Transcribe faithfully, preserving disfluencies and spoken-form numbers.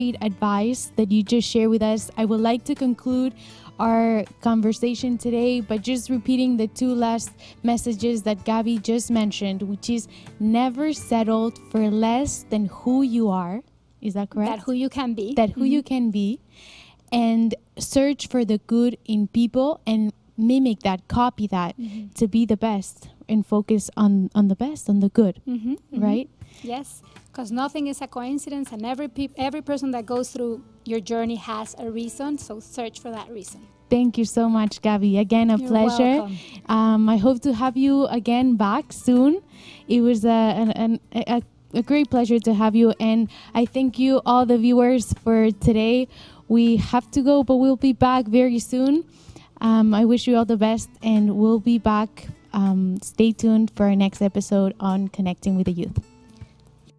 advice that you just shared with us. I would like to conclude our conversation today by just repeating the two last messages that Gabby just mentioned, which is never settled for less than who you are. Is that correct? That who you can be. That who mm-hmm. you can be. And search for the good in people and mimic that, copy that mm-hmm. to be the best and focus on, on the best, on the good, mm-hmm. Mm-hmm. right? Yes, because nothing is a coincidence, and every pe- every person that goes through your journey has a reason, so search for that reason. Thank you so much, Gabby. Again, a You're pleasure. Um, I hope to have you again back soon. It was a, an, an, a, a great pleasure to have you, and I thank you, all the viewers, for today. We have to go, but we'll be back very soon. Um, I wish you all the best, and we'll be back. Um, stay tuned for our next episode on Connecting with the Youth.